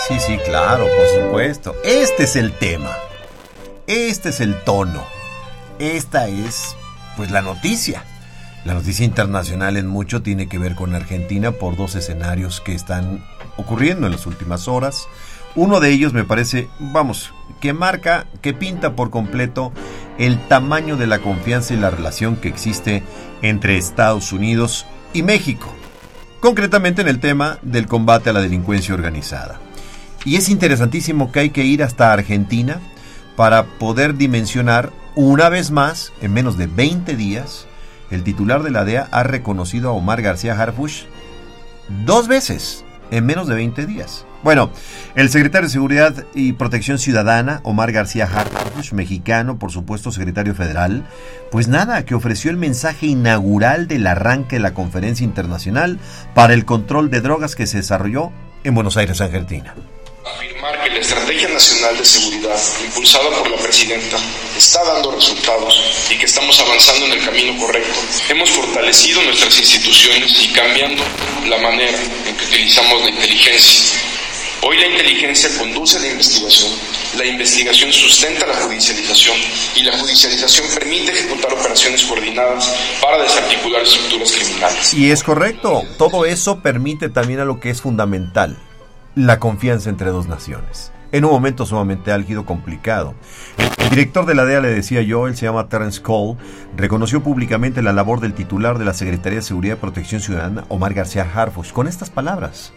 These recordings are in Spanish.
Sí, claro, por supuesto. Este es el tema. Este es el tono. Esta es, pues, la noticia. La noticia internacional en mucho tiene que ver con Argentina por dos escenarios que están ocurriendo en las últimas horas. Uno de ellos me parece, que pinta por completo el tamaño de la confianza y la relación que existe entre Estados Unidos y México. Concretamente en el tema del combate a la delincuencia organizada. Y es interesantísimo que hay que ir hasta Argentina para poder dimensionar una vez más, en menos de 20 días, el titular de la DEA ha reconocido a Omar García Harfuch 2 veces en menos de 20 días. Bueno, el secretario de Seguridad y Protección Ciudadana, Omar García Harfuch, mexicano, por supuesto, secretario federal, pues nada, que ofreció el mensaje inaugural del arranque de la Conferencia Internacional para el Control de Drogas que se desarrolló en Buenos Aires, Argentina. Afirmar que la Estrategia Nacional de Seguridad, impulsada por la Presidenta, está dando resultados y que estamos avanzando en el camino correcto. Hemos fortalecido nuestras instituciones y cambiando la manera en que utilizamos la inteligencia. Hoy la inteligencia conduce la investigación sustenta la judicialización y la judicialización permite ejecutar operaciones coordinadas para desarticular estructuras criminales. Y es correcto, todo eso permite también a lo que es fundamental, la confianza entre dos naciones. En un momento sumamente álgido, complicado. El director de la DEA, le decía yo, él se llama Terence Cole, reconoció públicamente la labor del titular de la Secretaría de Seguridad y Protección Ciudadana, Omar García Harfuch, con estas palabras.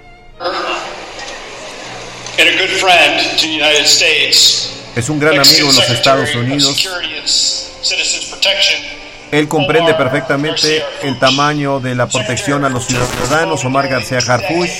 Es un gran amigo de los Estados Unidos. Él comprende perfectamente el tamaño de la protección a los ciudadanos. Omar García Harfuch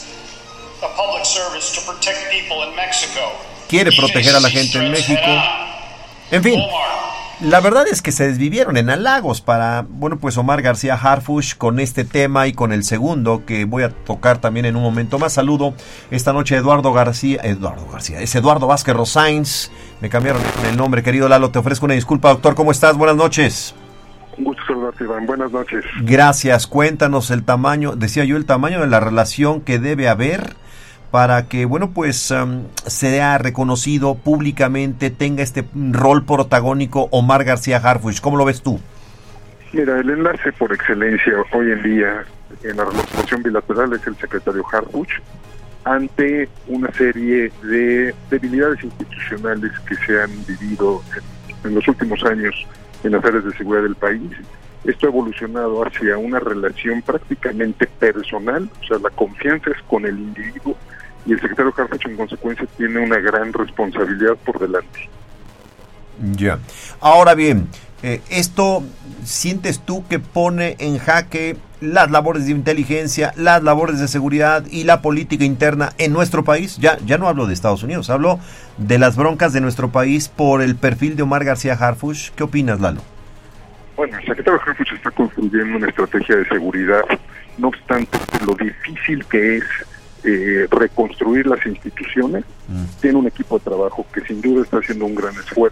quiere proteger a la gente en México. En fin, la verdad es que se desvivieron en halagos para, pues Omar García Harfuch con este tema y con el segundo que voy a tocar también en un momento más. Saludo esta noche a Eduardo García, es Eduardo Vázquez Rosains, me cambiaron el nombre, querido Lalo, te ofrezco una disculpa, doctor, ¿cómo estás? Buenas noches. Un gusto saludarte, Iván, buenas noches. Gracias, cuéntanos el tamaño de la relación que debe haber para que, sea reconocido públicamente, tenga este rol protagónico Omar García Harfuch. ¿Cómo lo ves tú? Mira, el enlace por excelencia hoy en día en la relación bilateral es el secretario Harfuch ante una serie de debilidades institucionales que se han vivido en los últimos años en las áreas de seguridad del país. Esto ha evolucionado hacia una relación prácticamente personal, o sea, la confianza es con el individuo, y el secretario Harfuch en consecuencia tiene una gran responsabilidad por delante. Ya. Ahora bien, ¿esto sientes tú que pone en jaque las labores de inteligencia, las labores de seguridad y la política interna en nuestro país? Ya no hablo de Estados Unidos, hablo de las broncas de nuestro país por el perfil de Omar García Harfuch. ¿Qué opinas, Lalo? Bueno, el secretario Harfuch está construyendo una estrategia de seguridad, no obstante lo difícil que es reconstruir las instituciones. Tiene un equipo de trabajo que sin duda está haciendo un gran esfuerzo.